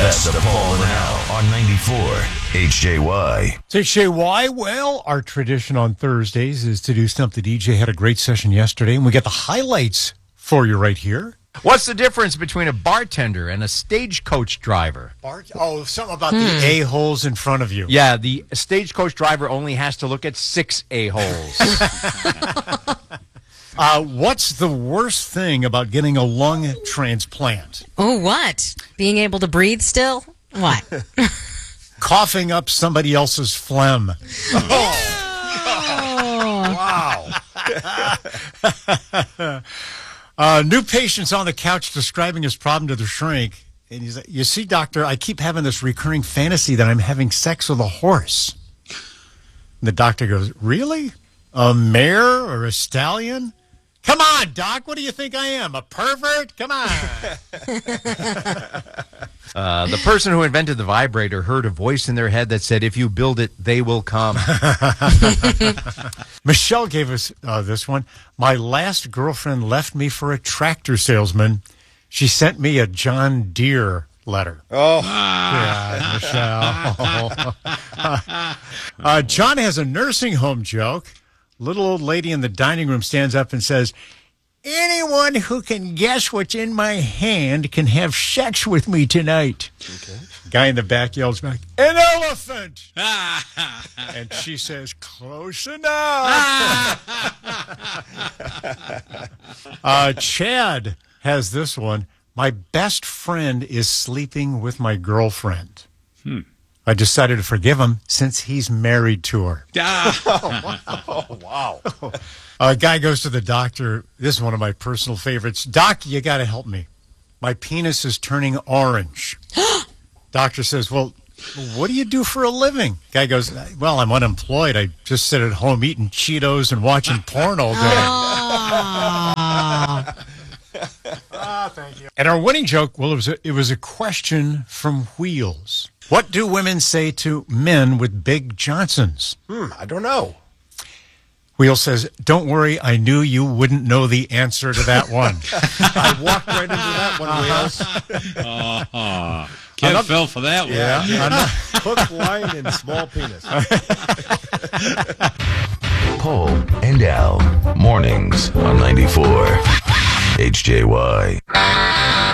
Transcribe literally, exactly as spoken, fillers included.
best of Paul and Al on ninety-four H J Y. It's H J Y. Well, our tradition on Thursdays is to do something. D J had a great session yesterday, and we got the highlights for you right here. What's the difference between a bartender and a stagecoach driver? Bart? Oh, something about hmm. the a-holes in front of you. Yeah, the stagecoach driver only has to look at six a-holes. uh, what's the worst thing about getting a lung transplant? Oh, what? Being able to breathe still? What? Coughing up somebody else's phlegm. Oh. Wow. Uh, new patient's on the couch describing his problem to the shrink. And he's like, you see, doctor, I keep having this recurring fantasy that I'm having sex with a horse. And the doctor goes, really? A mare or a stallion? Come on, doc. What do you think I am? A pervert? Come on. uh, the person who invented the vibrator heard a voice in their head that said, if you build it, they will come. Michelle gave us uh, this one. My last girlfriend left me for a tractor salesman. She sent me a John Deere letter. Oh. Yeah, Michelle. uh, John has a nursing home joke. Little old lady in the dining room stands up and says, anyone who can guess what's in my hand can have sex with me tonight. Okay. Guy in the back yells back, an elephant! And she says, close enough. uh, Chad has this one. My best friend is sleeping with my girlfriend. Hmm. I decided to forgive him since he's married to her. Oh, wow. A guy goes to the doctor. This is one of my personal favorites. Doc, you got to help me. My penis is turning orange. Doctor says, well, what do you do for a living? Guy goes, well, I'm unemployed. I just sit at home eating Cheetos and watching porn all day. Oh. Ah, thank you. And our winning joke, well, it was, a, it was a question from Wheels. What do women say to men with big Johnsons? Hmm, I don't know. Wheels says, don't worry, I knew you wouldn't know the answer to that one. I walked right into that one, Wheels. Uh-huh. Kid Another, fell for that one. Yeah. yeah. Hook, line, and small penis. Paul and Al, mornings on ninety-four H J Y.